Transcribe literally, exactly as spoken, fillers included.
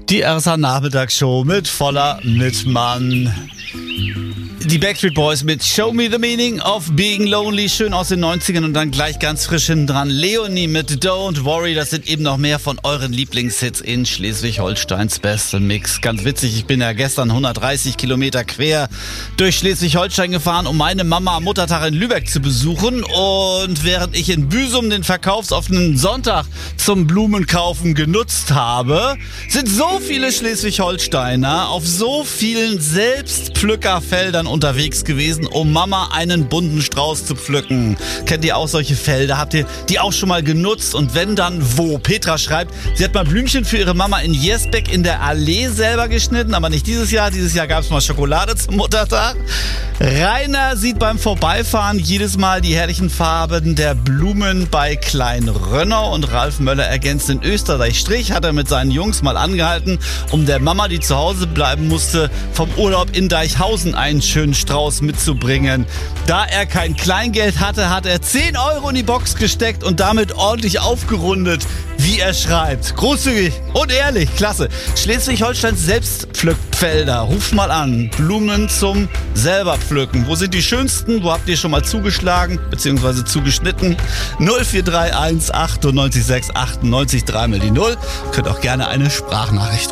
Die R S A-Nachmittagsshow mit Voller Mittmann. Die Backstreet Boys mit Show Me the Meaning of Being Lonely, schön aus den neunzigern, und dann gleich ganz frisch hinten dran Leonie mit Don't Worry. Das sind eben noch mehr von euren Lieblingshits in Schleswig-Holsteins beste Mix. Ganz witzig, ich bin ja gestern hundertdreißig Kilometer quer durch Schleswig-Holstein gefahren, um meine Mama am Muttertag in Lübeck zu besuchen. Und während ich in Büsum den verkaufsoffenen Sonntag zum Blumenkaufen genutzt habe, sind so viele Schleswig-Holsteiner auf so vielen Selbstpflückerfeldern unterwegs gewesen, um Mama einen bunten Strauß zu pflücken. Kennt ihr auch solche Felder? Habt ihr die auch schon mal genutzt? Und wenn, dann wo? Petra schreibt, sie hat mal Blümchen für ihre Mama in Jesbeck in der Allee selber geschnitten, aber nicht dieses Jahr. Dieses Jahr gab es mal Schokolade zum Muttertag. Rainer sieht beim Vorbeifahren jedes Mal die herrlichen Farben der Blumen bei Klein Rönner, und Ralf Möller ergänzt, in Österreich-Strich hat er mit seinen Jungs mal angehalten, um der Mama, die zu Hause bleiben musste, vom Urlaub in Deichhausen einen schönen Strauß mitzubringen. Da er kein Kleingeld hatte, hat er zehn Euro in die Box gesteckt und damit ordentlich aufgerundet, wie er schreibt. Großzügig und ehrlich, klasse. Schleswig-Holsteins Selbstpflückfelder, ruft mal an. Blumen zum selber pflücken. Wo sind die schönsten? Wo habt ihr schon mal zugeschlagen bzw. zugeschnitten? null vier drei eins achtundneunzig sechs achtundneunzig, dreimal die null. Könnt auch gerne eine Sprachnachricht